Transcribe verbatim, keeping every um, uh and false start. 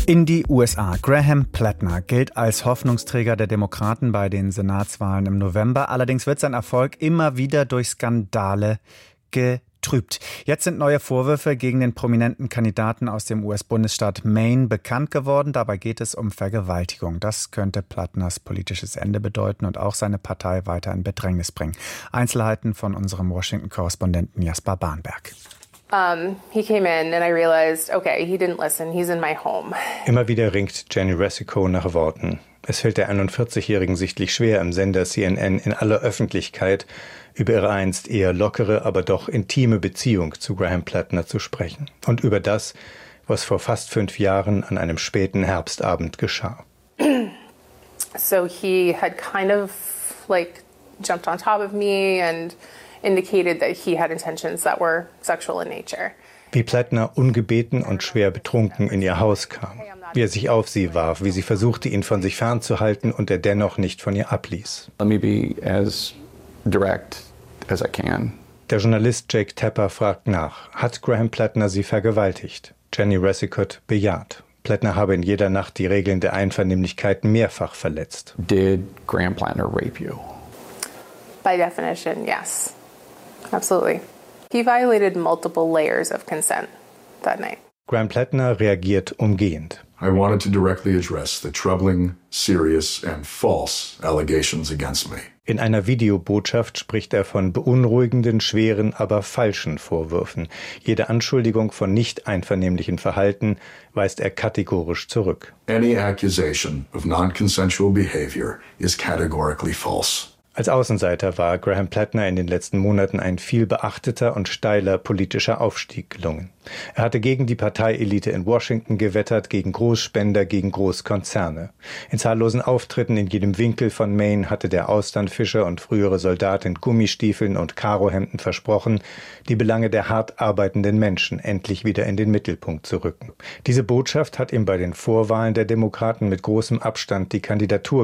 In die U S A. Graham Plattner gilt als Hoffnungsträger der Demokraten bei den Senatswahlen im November. Allerdings wird sein Erfolg immer wieder durch Skandale getrübt. Jetzt sind neue Vorwürfe gegen den prominenten Kandidaten aus dem U S-Bundesstaat Maine bekannt geworden. Dabei geht es um Vergewaltigung. Das könnte Plattners politisches Ende bedeuten und auch seine Partei weiter in Bedrängnis bringen. Einzelheiten von unserem Washington-Korrespondenten Jasper Bahnberg. Um, he came in and I realized, okay, he didn't listen. He's in my home. Immer wieder ringt Jenny Resico nach Worten. Es fällt der einundvierzigjährigen sichtlich schwer, im Sender C N N in aller Öffentlichkeit über ihre einst eher lockere, aber doch intime Beziehung zu Graham Plattner zu sprechen. Und über das, was vor fast fünf Jahren an einem späten Herbstabend geschah. So he had kind of like jumped on top of me and indicated that he had intentions that were sexual in nature. Wie Plattner ungebeten und schwer betrunken in ihr Haus kam, wie er sich auf sie warf, wie sie versuchte, ihn von sich fernzuhalten und er dennoch nicht von ihr abließ. Let me be as direct as I can. Der Journalist Jake Tapper fragt nach, hat Graham Plattner sie vergewaltigt? Jenny Resicott bejaht. Plattner habe in jeder Nacht die Regeln der Einvernehmlichkeit mehrfach verletzt. Did Graham Plattner rape you? By definition, yes. Absolutely. He violated multiple layers of consent that night. Graham Plattner reagiert umgehend. I wanted to directly address the troubling, serious and false allegations against me. In einer Videobotschaft spricht er von beunruhigenden, schweren, aber falschen Vorwürfen. Jede Anschuldigung von nicht einvernehmlichem Verhalten weist er kategorisch zurück. Any accusation of non-consensual behavior is categorically false. Als Außenseiter war Graham Plattner in den letzten Monaten ein viel beachteter und steiler politischer Aufstieg gelungen. Er hatte gegen die Parteielite in Washington gewettert, gegen Großspender, gegen Großkonzerne. In zahllosen Auftritten in jedem Winkel von Maine hatte der Austernfischer und frühere Soldat in Gummistiefeln und Karohemden versprochen, die Belange der hart arbeitenden Menschen endlich wieder in den Mittelpunkt zu rücken. Diese Botschaft hat ihm bei den Vorwahlen der Demokraten mit großem Abstand die Kandidatur